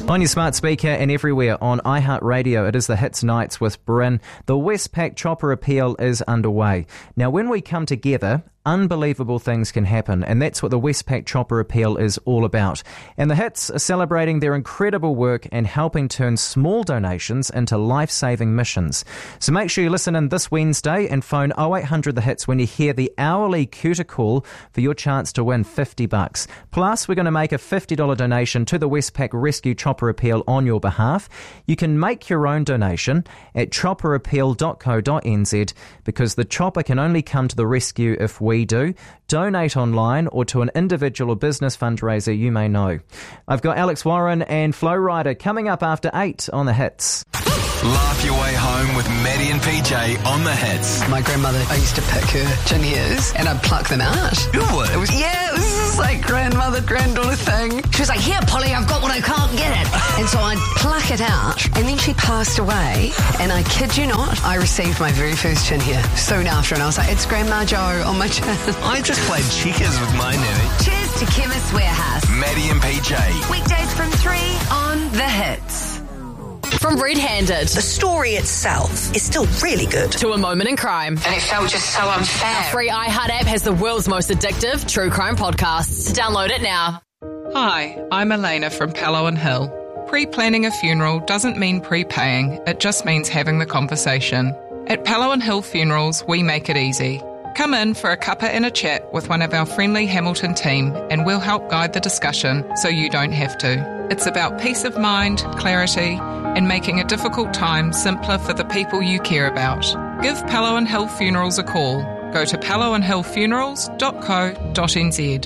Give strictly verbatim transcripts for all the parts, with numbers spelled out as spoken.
On your smart speaker and everywhere on iHeartRadio, it is the Hits Nights with Bryn. The Westpac Chopper Appeal is underway. Now, when we come together, unbelievable things can happen, and that's what the Westpac Chopper Appeal is all about. And the Hits are celebrating their incredible work and helping turn small donations into life-saving missions. So make sure you listen in this Wednesday and phone oh eight hundred the hits when you hear the hourly Cuta call for your chance to win fifty bucks. Plus, we're going to make a fifty dollars donation to the Westpac Rescue Chopper Appeal on your behalf. You can make your own donation at chopper appeal dot co dot n z because the chopper can only come to the rescue if we do. Donate online or to an individual or business fundraiser you may know. I've got Alex Warren and Flo Rida coming up after eight on the Hits. Laugh your way home with Maddie and P J on the Hits. My grandmother, I used to pick her gin ears and I'd pluck them out. You would? It was, yeah, it was this like grandmother, granddaughter thing. She was like, here, Polly, I've got what I can't get it. And so I'd pluck it out. And then she passed away. And I kid you not, I received my very first chin hair soon after. And I was like, it's Grandma Joe on my chin. I just played checkers with my nanny. Cheers to Chemist Warehouse. Maddie and P J. Weekdays from three on the Hits. From Red Handed. The story itself is still really good. To A Moment in Crime. And it felt just so unfair. Our free iHeart app has the world's most addictive true crime podcasts. Download it now. Hi, I'm Elena from Palo and Hill. Pre-planning a funeral doesn't mean prepaying, it just means having the conversation. At Palo and Hill Funerals, we make it easy. Come in for a cuppa and a chat with one of our friendly Hamilton team and we'll help guide the discussion so you don't have to. It's about peace of mind, clarity, and making a difficult time simpler for the people you care about. Give Palo and Hill Funerals a call. Go to palo and hill funerals dot co dot n z.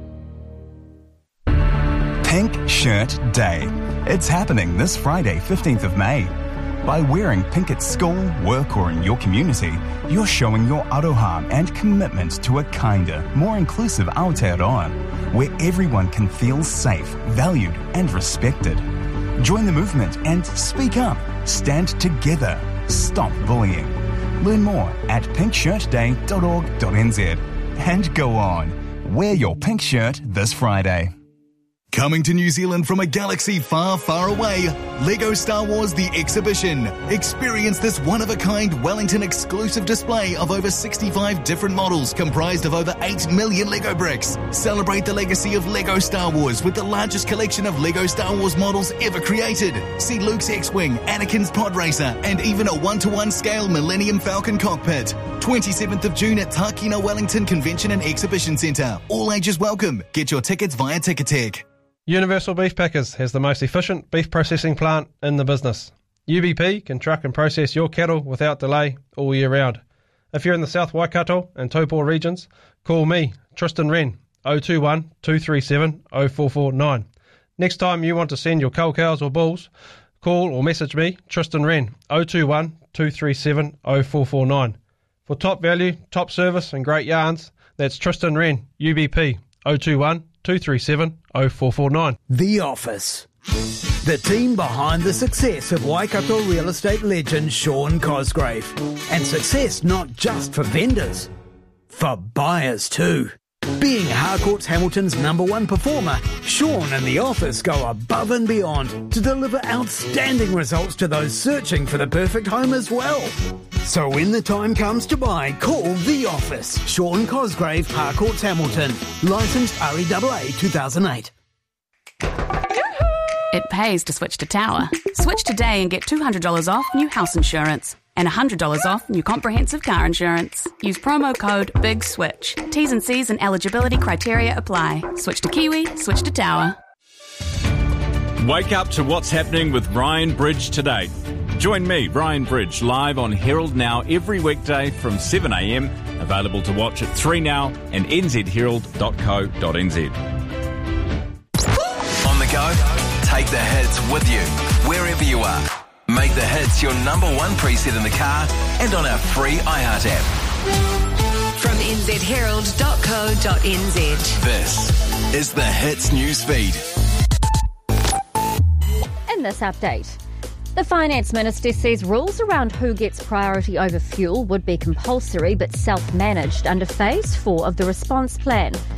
Pink Shirt Day. It's happening this Friday, fifteenth of May. By wearing pink at school, work or in your community, you're showing your aroha and commitment to a kinder, more inclusive Aotearoa, where everyone can feel safe, valued and respected. Join the movement and speak up. Stand together. Stop bullying. Learn more at pink shirt day dot org dot n z. And go on. Wear your pink shirt this Friday. Coming to New Zealand from a galaxy far, far away, LEGO Star Wars The Exhibition. Experience this one-of-a-kind Wellington exclusive display of over sixty-five different models comprised of over eight million LEGO bricks. Celebrate the legacy of LEGO Star Wars with the largest collection of LEGO Star Wars models ever created. See Luke's X-Wing, Anakin's Pod Racer, and even a one-to-one scale Millennium Falcon cockpit. twenty-seventh of June at Tākina Wellington Convention and Exhibition Centre. All ages welcome. Get your tickets via Ticketek. Universal Beef Packers has the most efficient beef processing plant in the business. U B P can truck and process your cattle without delay all year round. If you're in the South Waikato and Taupō regions, call me, Tristan Wren, oh two one, two three seven, oh four four nine. Next time you want to send your cull cows or bulls, call or message me, Tristan Wren, oh two one, two three seven, oh four four nine. For top value, top service and great yarns, that's Tristan Wren, U B P, oh two one, two three seven, oh four four nine. The Office. The team behind the success of Waikato real estate legend Sean Cosgrave. And success not just for vendors, for buyers too. Being Harcourt's Hamilton's number one performer, Sean and The Office go above and beyond to deliver outstanding results to those searching for the perfect home as well. So when the time comes to buy, call The Office. Sean Cosgrave, Harcourt's Hamilton. Licensed R E A A two thousand eight. It pays to switch to Tower. Switch today and get two hundred dollars off new house insurance and one hundred dollars off new comprehensive car insurance. Use promo code BIGSWITCH. T's and C's and eligibility criteria apply. Switch to Kiwi, switch to Tower. Wake up to what's happening with Ryan Bridge today. Join me, Ryan Bridge, live on Herald Now every weekday from seven a m. Available to watch at three now and n z herald dot co dot n z. On the go? Take the hits with you, wherever you are. Make the hits your number one preset in the car and on our free iHeart app. From n z herald dot co dot n z. This is the Hits News Feed. In this update, the Finance Minister says rules around who gets priority over fuel would be compulsory but self-managed under Phase four of the response plan.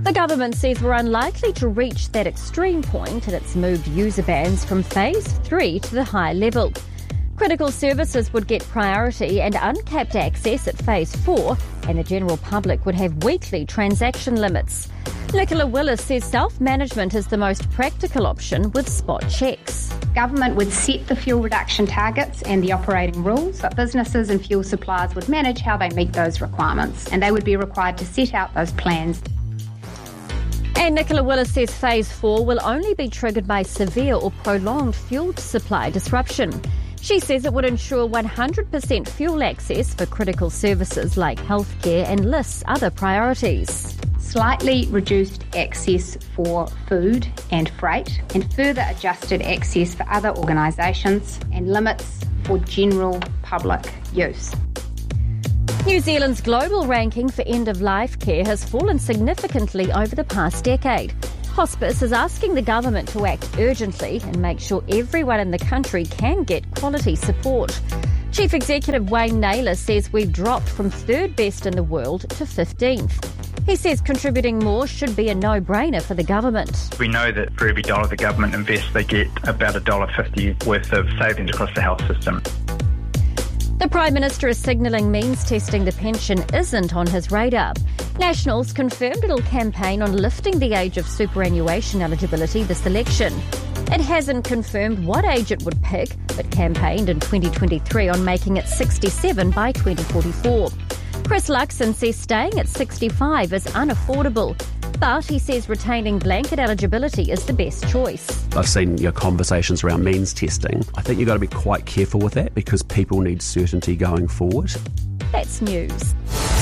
The government says we're unlikely to reach that extreme point, and it's moved user bans from phase three to the high level. Critical services would get priority and uncapped access at phase four, and the general public would have weekly transaction limits. Nicola Willis says self-management is the most practical option with spot checks. Government would set the fuel reduction targets and the operating rules, but businesses and fuel suppliers would manage how they meet those requirements, and they would be required to set out those plans. And Nicola Willis says phase four will only be triggered by severe or prolonged fuel supply disruption. She says it would ensure one hundred percent fuel access for critical services like healthcare and lists other priorities. Slightly reduced access for food and freight, and further adjusted access for other organisations, and limits for general public use. New Zealand's global ranking for end-of-life care has fallen significantly over the past decade. Hospice is asking the government to act urgently and make sure everyone in the country can get quality support. Chief Executive Wayne Naylor says we've dropped from third best in the world to fifteenth. He says contributing more should be a no-brainer for the government. We know that for every dollar the government invests, they get about one dollar fifty worth of savings across the health system. The Prime Minister is signalling means testing the pension isn't on his radar. Nationals confirmed it'll campaign on lifting the age of superannuation eligibility this election. It hasn't confirmed what age it would pick, but campaigned in twenty twenty-three on making it sixty-seven by twenty forty-four. Chris Luxon says staying at sixty-five is unaffordable, but he says retaining blanket eligibility is the best choice. I've seen your conversations around means testing. I think you've got to be quite careful with that because people need certainty going forward. That's news.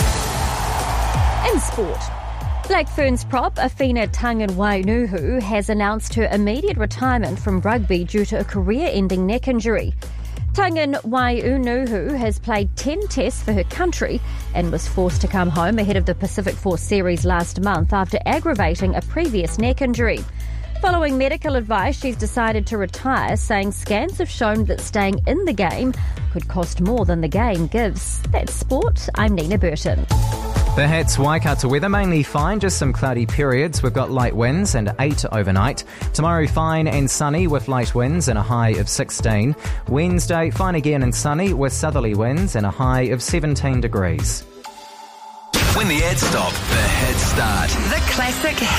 In sport, Black Ferns prop Afina Tanganwainuhu has announced her immediate retirement from rugby due to a career-ending neck injury. Tanganwainuhu has played ten tests for her country and was forced to come home ahead of the Pacific Force Series last month after aggravating a previous neck injury. Following medical advice, she's decided to retire, saying scans have shown that staying in the game could cost more than the game gives. That's sport. I'm Nina Burton. The Hats Waikato weather, mainly fine, just some cloudy periods. We've got light winds and eight overnight. Tomorrow fine and sunny with light winds and a high of sixteen. Wednesday fine again and sunny with southerly winds and a high of seventeen degrees. When the ads stop, the hits start. The classic